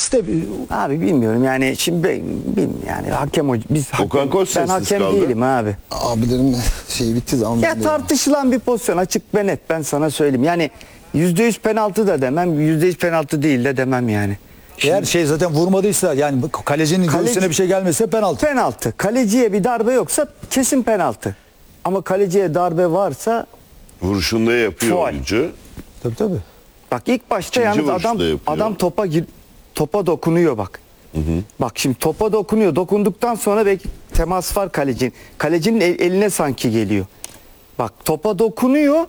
İşte Abi bilmiyorum yani şimdi yani hakem Okan Koç ben sessiz hakem kaldı. değilim abi. Abilerim şey bitti zaman. Ya tartışılan bir pozisyon açık ve net, ben sana söyleyeyim. Yani %100 penaltı da demem, %100 penaltı değil de demem yani. eğer şey zaten vurmadıysa yani kalecinin göğsüne bir şey gelmese penaltı. Penaltı. Kaleciye bir darbe yoksa kesin penaltı. Ama kaleciye darbe varsa Vuruşunda yapıyor Faul. oyuncu. Tabii. bak ilk başta İkinci yalnız vuruşta yapıyor. adam topa dokunuyor bak. Bak şimdi topa dokunuyor. Dokunduktan sonra belki temas var kalecinin. Kalecinin eline sanki geliyor. Bak topa dokunuyor.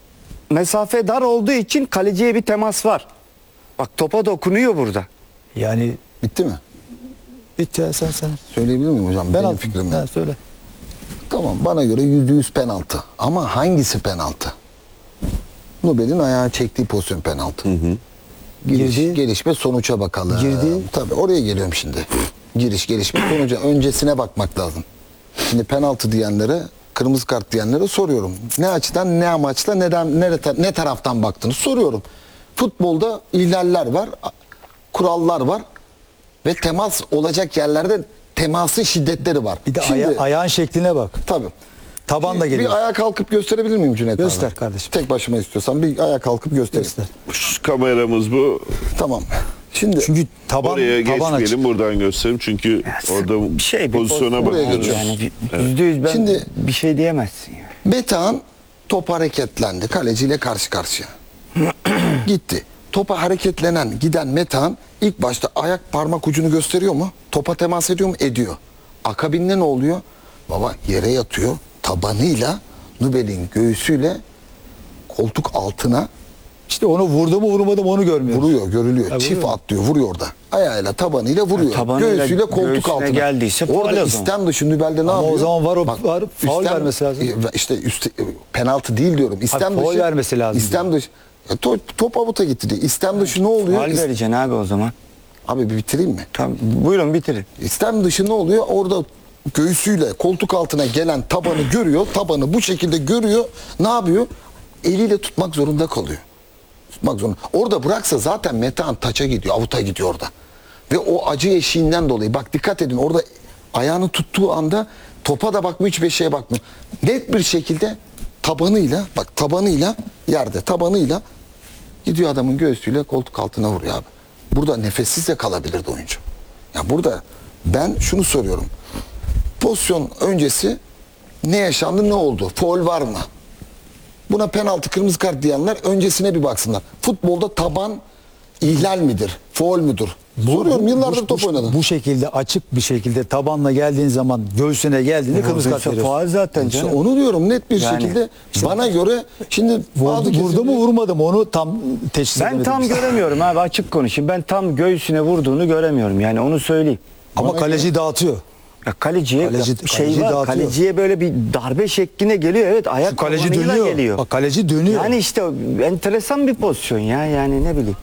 Mesafe dar olduğu için kaleciye bir temas var. Bak topa dokunuyor burada. Yani Bitti mi? bitti ya, sen. Söyleyebilir miyim hocam? Benim Penaltı. fikrim. Ha, söyle. Tamam, bana göre %100 penaltı. Ama hangisi penaltı? Nubel'in ayağı çektiği pozisyon penaltı. Girdi. Gelişme sonuça bakalım. Girdi. Tabii oraya geliyorum şimdi. Giriş, gelişme sonuca. Öncesine bakmak lazım. Şimdi penaltı diyenlere, kırmızı kart diyenlere soruyorum. Ne açıdan, ne amaçla, ne taraftan baktınız soruyorum. Futbolda ihlaller var, kurallar var ve temas olacak yerlerde temasın şiddetleri var. Bir de Şimdi, ayağın şekline bak. tabii. Taban da geliyor. Bir ayağa kalkıp gösterebilir miyim Cüneyt abi? Göster kardeşim. Tek başıma istiyorsan bir ayağa kalkıp göstereyim. Göster. Şu kameramız bu. Tamam. Şimdi Çünkü taban Oraya taban açık. geçmeyelim, buradan göstereyim çünkü orada bir pozisyona Buraya bakıyoruz. geçiyoruz. Yani %100 ben Şimdi- bir şey diyemezsin yani. Metehan top hareketlendi. Kaleciyle karşı karşıya. Gitti. Topa hareketlenen, giden Metehan ilk başta ayak parmak ucunu gösteriyor mu? Topa temas ediyor mu? Ediyor. Akabinde ne oluyor? Baba yere yatıyor. Tabanıyla Nubel'in göğsüyle koltuk altına İşte onu vurdu mu vurmadı mı onu görmüyoruz. vuruyor, görülüyor. Ha, Çift vuruyor. atlıyor, vuruyor orada. Ayağıyla, tabanıyla vuruyor. tabanıyla Göğsüyle koltuk göğsüne altına. geldiyse faul o orada zaman. istem dışı Nubel'de ne Ama o yapıyor? zaman var, faul vermesi lazım. İşte penaltı değil diyorum. İstem faul dışı vermesi lazım İstem dışı. Top avuta gitti diye. İstem dışı ne oluyor? Faul vereceksin abi o zaman. Abi bir bitireyim mi? Tamam, buyurun bitirin. İstem dışı ne oluyor? Orada göğsüyle koltuk altına gelen tabanı görüyor. Tabanı bu şekilde görüyor. Ne yapıyor? Eliyle tutmak zorunda kalıyor. Tutmak zorunda. Orada bıraksa zaten Metehan taça gidiyor. Avuta gidiyor orada. Ve o acı eşiğinden dolayı. Bak dikkat edin. Orada ayağını tuttuğu anda topa da bakmıyor. Hiçbir şeye bakmıyor. Net bir şekilde tabanıyla yerde tabanıyla gidiyor, adamın göğsüyle koltuk altına vuruyor abi. Burada nefessiz de kalabilirdi oyuncu. Ya burada ben şunu soruyorum. Pozisyon öncesi ne yaşandı, ne oldu? Faul var mı? Buna penaltı, kırmızı kart diyenler öncesine bir baksınlar. Futbolda taban ihlal midir? Faul müdür? Soruyorum, yıllardır top oynadım. Bu şekilde açık bir şekilde tabanla geldiğin zaman göğsüne geldiğinde kırmızı kart veriyorsun. Faul zaten İşte canım. onu diyorum net bir Yani, şekilde. Bana göre şimdi Vurdu mu vurmadı mı onu tam teşhis Ben edemedim. tam göremiyorum abi, açık konuşayım. Ben tam göğsüne vurduğunu göremiyorum. Yani onu söyleyeyim. Ama kaleci dağıtıyor. Ya kaleciye Kaleci şey dağıtıyor. var. Kaleciye böyle bir darbe şekline geliyor. Evet, ayak Şu kaleci tabanıyla dönüyor. geliyor. Bak kaleci dönüyor. Yani işte enteresan bir pozisyon ya. Yani ne bileyim.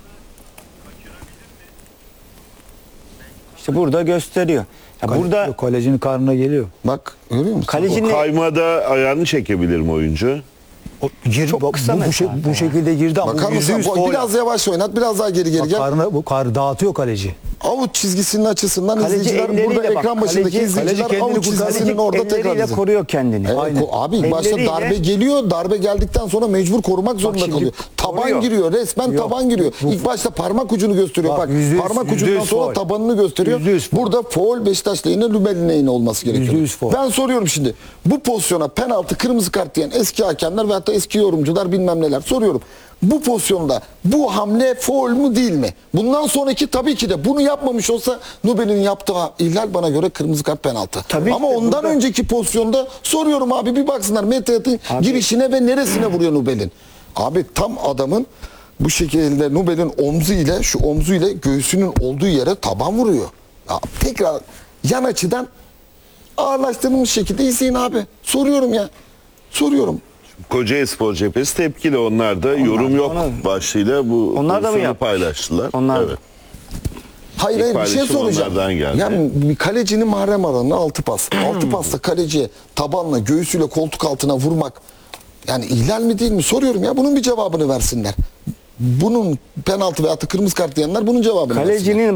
İşte burada gösteriyor. Ya burada kalecinin karnına geliyor. Bak görüyor musun? O kalecinin kaymada ayağını çekebilir mi oyuncu? Çok kısa mesafe bu şekilde girdi ama Bakar mısın? %100 faul. Biraz yavaş oynat, biraz daha geri gel. Karnı dağıtıyor kaleci. Avuç çizgisinin açısından kaleci izleyiciler burada elleriyle bak, ekran başındaki kaleci izleyiciler kendini avuç çizgisinin orada tekrar elleriyle izliyor. koruyor kendini. Evet, Aynen. abi ilk başta Elleriyle- darbe geliyor. Darbe geldikten sonra mecbur korumak zorunda şimdi kalıyor. Taban koruyor. giriyor. Resmen Yok, taban giriyor. bu- İlk başta parmak ucunu gösteriyor. Bak, Bak %100 parmak ucundan %100 sonra faul. tabanını gösteriyor. %100 faul. Burada faul Beşiktaş lehine, Lübel'in lehine olması gerekiyor. %100 faul. Ben soruyorum şimdi. Bu pozisyona penaltı, kırmızı kart diyen eski hakemler ve hatta eski yorumcular bilmem neler soruyorum. Bu pozisyonda bu hamle faul mu değil mi? Bundan sonraki tabii ki de bunu yapmamış olsa Nubel'in yaptığı ihlal bana göre kırmızı kart, penaltı. Tabii ama ki ondan burada- önceki pozisyonda soruyorum abi, bir baksınlar Metehat'ın girişine ve neresine vuruyor Nubel'in. Abi tam adamın bu şekilde Nubel'in omzu ile şu omzu ile göğsünün olduğu yere taban vuruyor. Ya tekrar yan açıdan ağırlaştırılmış şekilde izleyin abi. Soruyorum ya. Soruyorum. Kocaelispor cephesi tepkili, onlar da yorum yok başlığıyla bu Onlar da mı pozisyonu yapmış? paylaştılar. Onlar da. Evet. Hayır İlk hayır, bir şey paylaşım soracağım. onlardan geldi. Yani bir kalecinin mahrem alanına 6 pas. 6 pasta kaleciye tabanla göğsüyle koltuk altına vurmak yani ihlal mi değil mi soruyorum ya, bunun bir cevabını versinler. Bunun penaltı veya kırmızı kart diyenler bunun cevabını versinler. Kalecinin